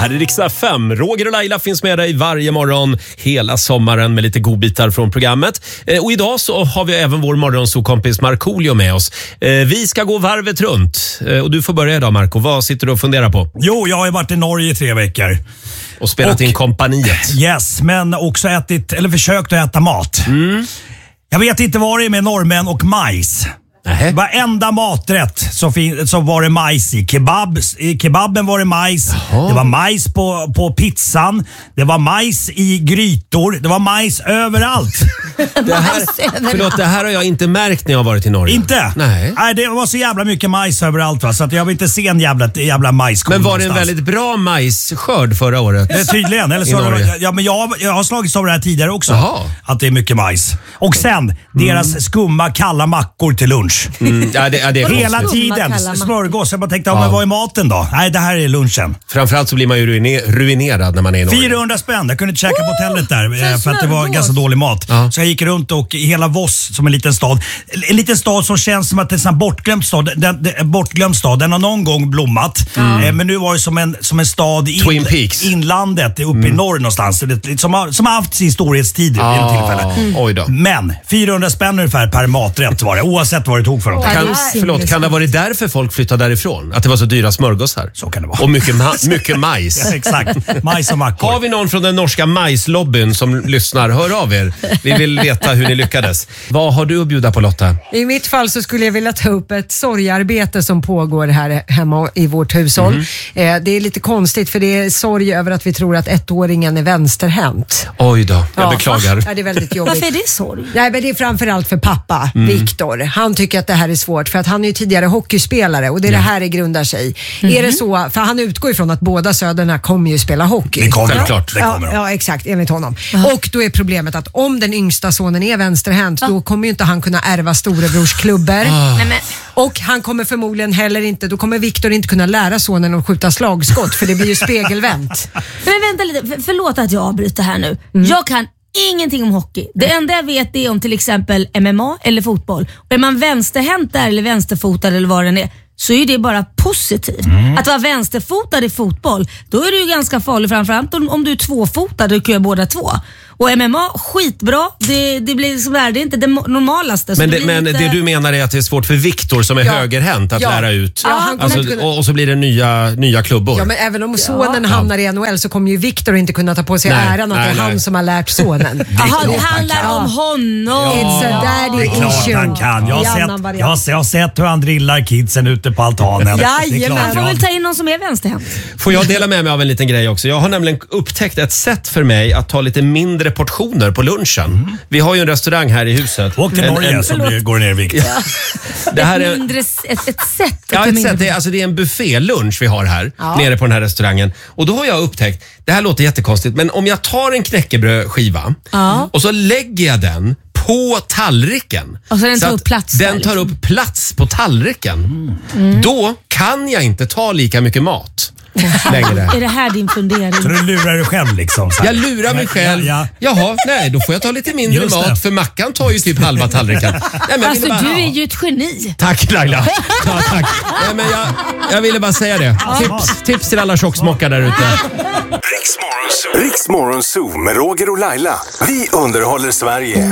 här är Rix FM. Roger och Laila finns med dig varje morgon hela sommaren med lite godbitar från programmet. Och idag så har vi även vår morgonsokompis Markoolio med oss. Vi ska gå varvet runt. Och du får börja idag, Marco. Vad sitter du och funderar på? Jo, jag har varit i Norge i 3 veckor. Och spelat in kompaniet. Yes, men också försökt att äta mat. Jag vet inte vad det är med norrmän och majs. Varenda maträtt så var det majs i. Kebaben var det majs. Jaha. Det var majs på pizzan. Det var majs i grytor. Det var majs överallt. Det här har jag inte märkt när jag har varit i Norge. Inte? Nej, det var så jävla mycket majs överallt, va? Så att jag vill inte se en jävla majskorn. Men var det en väldigt bra majsskörd förra året? Det är tydligen. Eller så men jag har slagits av det här tidigare också. Jaha. Att det är mycket majs. Och sen deras skumma kalla mackor till lunch. Det är hela tiden smörgås. Jag bara tänkte, men vad är maten då? Nej, det här är lunchen. Framförallt så blir man ju ruinerad när man är i Norge. 400 spänn. Jag kunde inte käka på hotellet där för att det var ganska dålig mat. Så jag gick runt och hela Voss som en liten stad. En liten stad som känns som att det är en bortglömd stad. Den har någon gång blommat. Men nu var det som en stad i inlandet uppe i norr någonstans. Som har haft sin storhetstid vid ett tillfälle. Oj då. Men 400 spänn ungefär per maträtt var det. Oavsett vad det tog för något. Kan det vara därför folk flyttade därifrån? Att det var så dyra smörgåsar? Så kan det vara. Och mycket majs. Ja, exakt. Majs och mackor. Har vi någon från den norska majslobbyn som lyssnar? Hör av er. Vi vill veta hur ni lyckades. Vad har du att bjuda på, Lotta? I mitt fall så skulle jag vilja ta upp ett sorgarbete som pågår här hemma i vårt hushåll. Det är lite konstigt för det är sorg över att vi tror att 1-åringen är vänsterhänt. Oj då, jag beklagar. Ja, det är väldigt jobbigt. Varför är det sorg? Nej, men det är framförallt för pappa, Viktor. Han tycker att det här är svårt för att han är ju tidigare hockeyspelare och det är det här det grundar sig. Är det så, för han utgår ifrån att båda söderna kommer ju spela hockey. Det kommer självklart. Ja, exakt, enligt honom. Och då är problemet att om den yngsta sonen är vänsterhänt, då kommer ju inte han kunna ärva storebrors klubbor. Och han kommer förmodligen heller inte, då kommer Viktor inte kunna lära sonen att skjuta slagskott för det blir ju spegelvänt. Men vänta lite, förlåt att jag avbryter här nu. Jag kan ingenting om hockey. Det enda jag vet är om till exempel MMA eller fotboll. Och är man vänsterhänt där eller vänsterfotad eller vad den är, så är det bara positivt. Att vara vänsterfotad i fotboll, då är det ju ganska farligt, framförallt om du är tvåfotad och kan göra båda två. Och MMA, skitbra. Det blir liksom där, det är inte det normalaste. Men det du menar är att det är svårt för Viktor som är högerhänt att lära ut. Och så blir det nya klubbor. Ja, men även om sonen hamnar i NHL så kommer ju Viktor inte kunna ta på sig äran att det är han som har lärt sonen. Jaha, det handlar om honom. It's a daddy issue. Det är klart han kan. Jag har sett hur han drillar kidsen ute på altanen. Man får väl ta in någon som är vänsterhänt. Får jag dela med mig av en liten grej också? Jag har nämligen upptäckt ett sätt för mig att ta lite mindre portioner på lunchen. Vi har ju en restaurang här i huset. Åk till Norge så går det ner i vikt. Det här är ett sätt. Ja, ett sätt. Det är en buffélunch vi har här nere på den här restaurangen. Och då har jag upptäckt, det här låter jättekonstigt, men om jag tar en knäckebrödskiva och så lägger jag den på tallriken. Och så den tar upp plats där, den tar upp plats på tallriken. Då kan jag inte ta lika mycket mat längre. Är det här din fundering? Så du lurar dig själv liksom? Så jag lurar mig själv. Jaha, nej, då får jag ta lite mindre mat för mackan tar ju typ halva tallriken. Nej, men alltså du är ju ett geni. Tack Laila. Ja, tack. Nej, men jag ville bara säga det. Tips till alla tjocksmockar där ute. Rix Morgon Zoo med Roger och Laila. Vi underhåller Sverige.